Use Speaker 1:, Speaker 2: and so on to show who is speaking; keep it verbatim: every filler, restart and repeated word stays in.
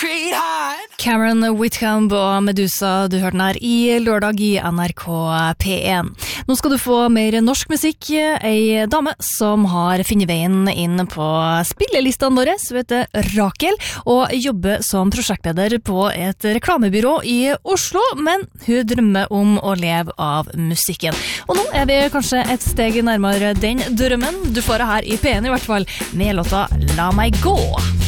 Speaker 1: sweetheart.
Speaker 2: Cameron Whitcomb og Medusa, du hørte den her i lørdag i N R K P en. Nå skal du få mer norsk musikk. Ei dame som har finnet veien inn på spillelistene våre, så vet du, Rakel, og jobber som prosjektleder på et reklamebyrå i Oslo, men hun drømmer om å leve av musikken. Og nå er vi kanskje et steg nærmere den drømmen. Du får det her i P en i hvert fall, med låta La meg gå.